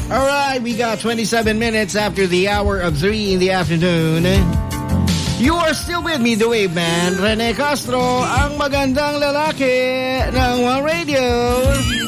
All right, we got 27 minutes after the hour of 3 in the afternoon. You are still with me, the Wave Man, Rene Castro, ang magandang lalaki ng One Radio.